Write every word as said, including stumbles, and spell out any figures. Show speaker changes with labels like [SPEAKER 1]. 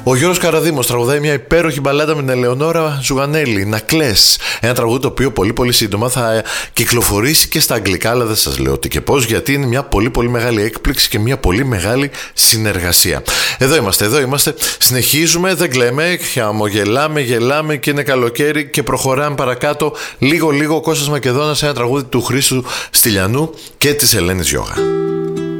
[SPEAKER 1] Ο Γιώργος Καραδήμος τραγουδάει μια υπέροχη μπαλάντα με την Ελεονόρα Ζουγανέλη, «Να κλαις». Ένα τραγούδι το οποίο πολύ πολύ σύντομα θα κυκλοφορήσει και στα αγγλικά, αλλά δεν σας λέω τι και πώς, γιατί είναι μια πολύ πολύ μεγάλη έκπληξη και μια πολύ μεγάλη συνεργασία. Εδώ είμαστε, εδώ είμαστε. Συνεχίζουμε, δεν κλαίμε, χαμογελάμε, γελάμε και είναι καλοκαίρι και προχωράμε παρακάτω λίγο λίγο. Ο Κώστας Μακεδόνας, ένα τραγούδι του Χρήστου Στυλιανού και της Ελένης Γιώγα.